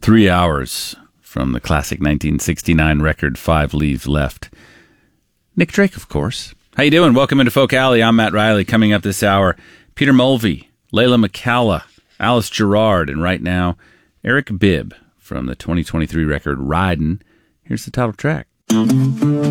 3 hours from the classic 1969 record, Five Leaves Left. Nick Drake, of course. How you doing? Welcome into Folk Alley. I'm Matt Riley. Coming up this hour, Peter Mulvey, Layla McCalla, Alice Gerrard, and right now, Eric Bibb from the 2023 record Ridin'. Here's the title track.